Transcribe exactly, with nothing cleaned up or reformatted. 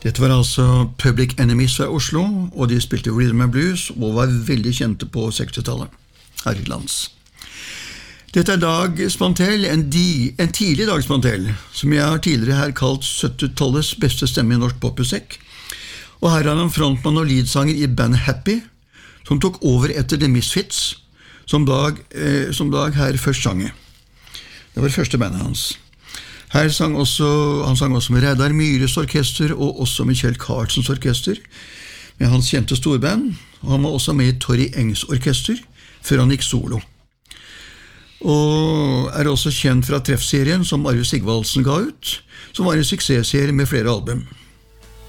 Dette var altså Public Enemies fra Oslo, og de spilte Rhythm and Blues, og var veldig kjente på sekstitallet, her i lands. Dette er Dag Spantell, en, di, en tidlig Dag Spantell, som jeg har tidligere her kalt syttitallets beste stemme i norsk popmusikk. Og her er han frontmann og leadsanger i band Happy, som tok over etter The Misfits, som Dag, eh, som Dag her først sang i. Det var det første bandet hans. Her sang også, han sang også med Reidar Myhres orkester, og også med Kjell Karlsens orkester, med hans kjente storband, og han var også med i Torry Engs orkester, før han gikk solo. Og er også kjent fra Treffserien, som Arve Sigvaldsen ga ut, som var en suksessserie med flere album.